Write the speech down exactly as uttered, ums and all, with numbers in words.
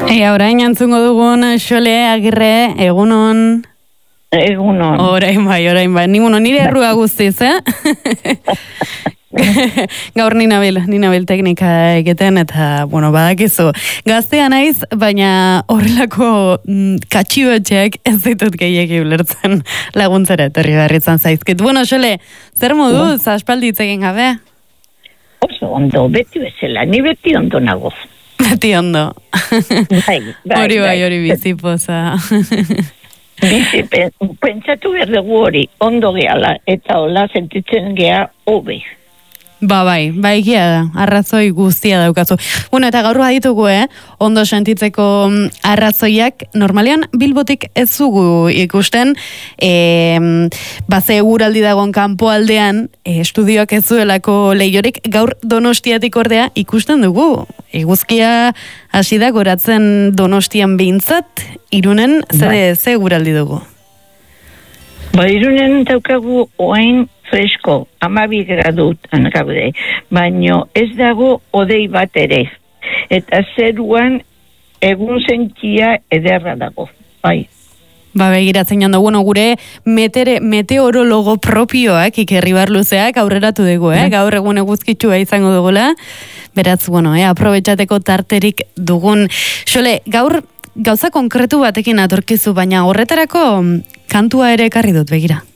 Ea, orain antzungo dugun Xole Agirre, egunon. Egunon. Orain bai, orain bai. Ninguno, nire errua guztiz, eh? Gaur ninabil, ninabil teknika egiten, eta, bueno, badakizu. Gaztea naiz, baina horrelako mm, katxiotxeak ez ditut gehiagi ulertzen laguntzera etorri berritzen zaizkit. Bueno, Xole, zer modu, zaspalditz egin gabe? Oso ondo, beti bezala, ni beti ondo nago. Beti ondo. Bai, bai, hori bai, bai. hori bizipoza. Bizi, pentsatu behar dugu hori, ondo gehala, eta hola sentitzen gea hobe. Ba, bai, bai egia da, arrazoi guztia daukazu. Bueno, eta gaur baditugu, eh? Ondo sentitzeko arrazoiak, normalean Bilbotik ez zugu ikusten, e, baze eguraldi dagoen kanpoaldean, e, estudioak ez zuelako lehiorik, gaur Donostiatik ordea ikusten dugu. Eguzkia hasi da goratzen Donostian behintzat, Irunen, ze, ze eguraldi dugu? Ba, Irunen daukagu oain fresko, amabi gradutan gaude, baino ez dago odei bat ere. Eta zeruan egun zentia ederra dago, bai. Ba, begiratzen jando, bueno, gure metere, meteorologo propioak, Iker Ibarluzeak aurreratu dugu, eh? Gaur egun eguzkitsua izango dugula. Beraz, bueno, eh, aprobetxateko tarterik dugun. Xole, gaur gauza konkretu batekin atorkizu, baina horretarako kantua ere ekarri dut, begira.